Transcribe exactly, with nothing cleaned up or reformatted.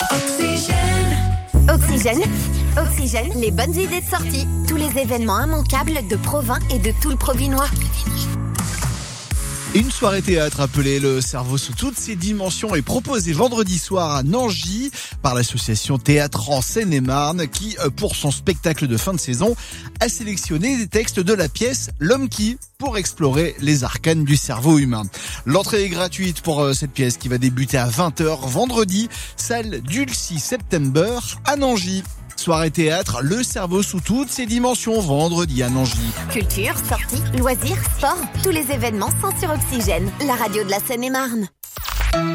Oxygène, Oxygène, les bonnes idées de sortie. Tous les événements immanquables de Provins et de tout le Provinois. Une soirée théâtre appelée Le Cerveau sous toutes ses dimensions est proposée vendredi soir à Nangy par l'association Théâtre en Seine-et-Marne qui, pour son spectacle de fin de saison, a sélectionné des textes de la pièce L'Homme qui pour explorer les arcanes du cerveau humain. L'entrée est gratuite pour cette pièce qui va débuter à vingt heures vendredi, salle Dulcie September à Nangy. Soirée théâtre, Le Cerveau sous toutes ses dimensions, vendredi à Nangy. Culture, sorties, loisirs, sport, tous les événements sont sur Oxygène, la radio de la Seine-et-Marne.